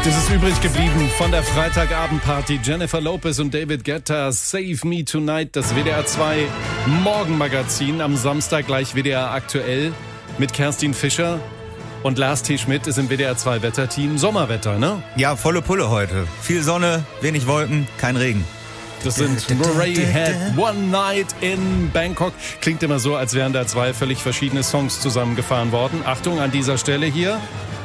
Das ist übrig geblieben von der Freitagabendparty. Jennifer Lopez und David Guetta, Save Me Tonight, das WDR 2 Morgenmagazin. Am Samstag gleich WDR aktuell mit Kerstin Fischer. Und Lars T. Schmidt ist im WDR 2 Wetterteam. Sommerwetter, ne? Ja, volle Pulle heute. Viel Sonne, wenig Wolken, kein Regen. Das sind Radiohead, One Night in Bangkok. Klingt immer so, als wären da zwei völlig verschiedene Songs zusammengefahren worden. Achtung, an dieser Stelle hier.